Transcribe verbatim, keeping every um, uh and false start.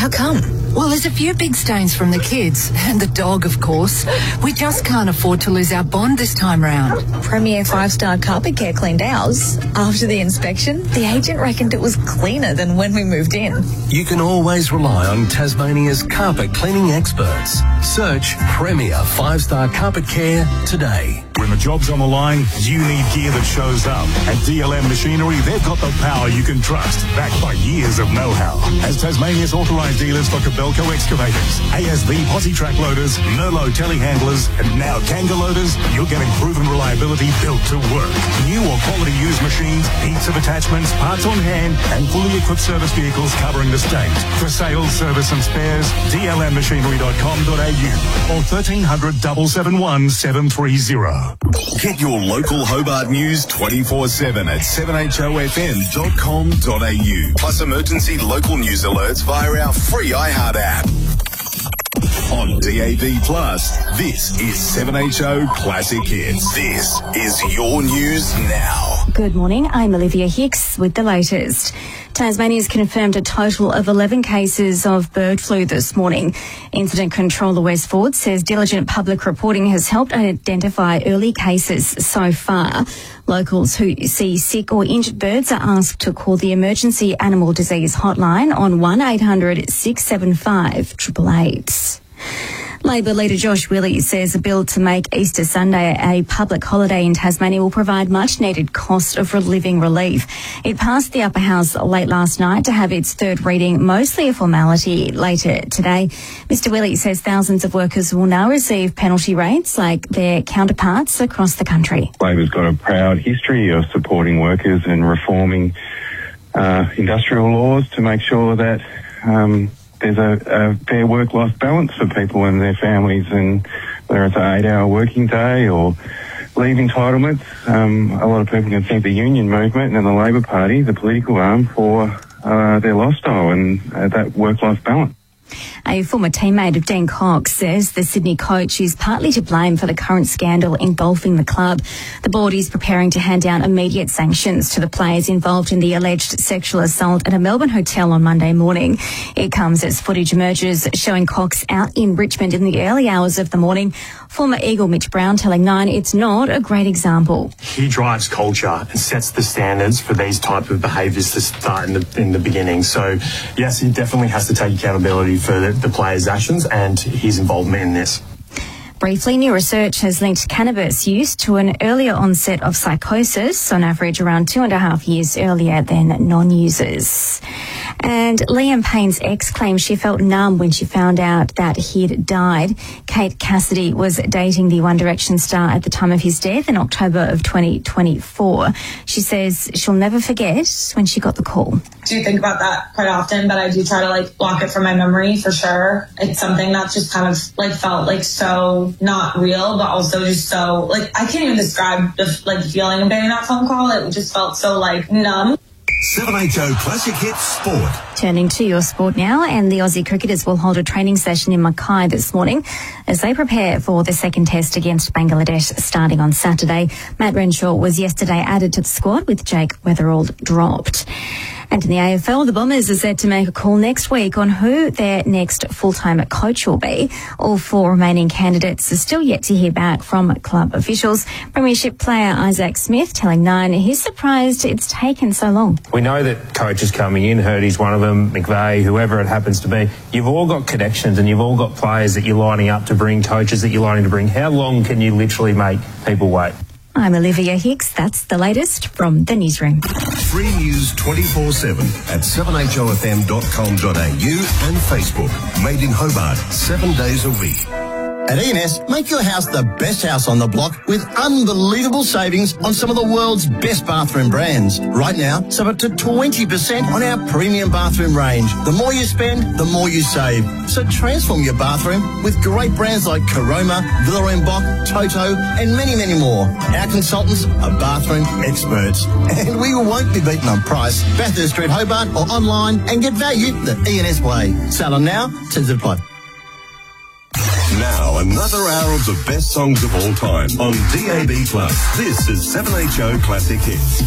How come? Well, there's a few big stains from the kids, and the dog, of course. We just can't afford to lose our bond this time round. Premier five-star Carpet Care cleaned ours. After the inspection, the agent reckoned it was cleaner than when we moved in. You can always rely on Tasmania's carpet cleaning experts. Search Premier five-star Carpet Care today. When the job's on the line, you need gear that shows up. At D L M Machinery, they've got the power you can trust, backed by years of know-how. As Tasmania's authorised dealers for Cabelco excavators, A S V posi track loaders, Merlot telehandlers, and now Kanga loaders, you're getting proven reliability built to work. New or quality used machines, heaps of attachments, parts on hand, and fully equipped service vehicles covering the state. For sales, service and spares, d l m machinery dot com dot a u or thirteen hundred, seven seven one, seven three zero. Get your local Hobart news twenty-four seven at seven h o f m dot com dot a u. Plus emergency local news alerts via our free iHeart app. On D A B Plus, this is seven H O Classic Hits. This is your news now. Good morning, I'm Olivia Hicks with the latest. Tasmania's confirmed a total of eleven cases of bird flu this morning. Incident Controller Wes Ford says diligent public reporting has helped identify early cases so far. Locals who see sick or injured birds are asked to call the Emergency Animal Disease Hotline on one eight hundred, six seven five, eight eight eight. Labor leader Josh Willey says a bill to make Easter Sunday a public holiday in Tasmania will provide much-needed cost of living relief. It passed the Upper House late last night to have its third reading, mostly a formality, later today. Mister Willey says thousands of workers will now receive penalty rates like their counterparts across the country. Labor's got a proud history of supporting workers and reforming uh, industrial laws to make sure that um, there's a, a fair work-life balance for people and their families, and whether it's an eight-hour working day or leave entitlements, um, a lot of people can thank the union movement and the Labor Party, the political arm, for uh, their lifestyle and uh, that work-life balance. A former teammate of Dean Cox says the Sydney coach is partly to blame for the current scandal engulfing the club. The board is preparing to hand down immediate sanctions to the players involved in the alleged sexual assault at a Melbourne hotel on Monday morning. It comes as footage emerges showing Cox out in Richmond in the early hours of the morning. Former Eagle Mitch Brown telling Nine it's not a great example. He drives culture and sets the standards for these type of behaviours to start in the, in the beginning. So, yes, he definitely has to take accountability for the, the players' actions and his involvement in this. Briefly, new research has linked cannabis use to an earlier onset of psychosis, on average around two and a half years earlier than non-users. And Liam Payne's ex claims she felt numb when she found out that he'd died. Kate Cassidy was dating the One Direction star at the time of his death in October of twenty twenty-four. She says she'll never forget when she got the call. I do think about that quite often, but I do try to like block it from my memory for sure. It's something that just kind of like felt like so not real, but also just so like I can't even describe the like feeling of getting that phone call. It just felt so like numb. seven H O Classic Hits Sport. Turning to your sport now, and the Aussie cricketers will hold a training session in Mackay this morning as they prepare for the second test against Bangladesh starting on Saturday. Matt Renshaw was yesterday added to the squad with Jake Weatherald dropped. And in the A F L, the Bombers are set to make a call next week on who their next full-time coach will be. All four remaining candidates are still yet to hear back from club officials. Premiership player Isaac Smith telling Nine he's surprised it's taken so long. We know that coaches coming in, Hurdy's one of them, McVeigh, whoever it happens to be. You've all got connections and you've all got players that you're lining up to bring, coaches that you're lining to bring. How long can you literally make people wait? I'm Olivia Hicks. That's the latest from the newsroom. Free news twenty-four seven at seven h o f m dot com dot a u and Facebook. Made in Hobart, seven days a week. At E and S, make your house the best house on the block with unbelievable savings on some of the world's best bathroom brands. Right now, save up to twenty percent on our premium bathroom range. The more you spend, the more you save. So transform your bathroom with great brands like Caroma, Villa en Bock, Toto, and many, many more. Our consultants are bathroom experts, and we won't be beaten on price. Bathurst Street, Hobart, or online and get value the E and S way. Sale on now, terms apply. Now, another hour of the best songs of all time on D A B Plus. This is seven H O Classic Hits.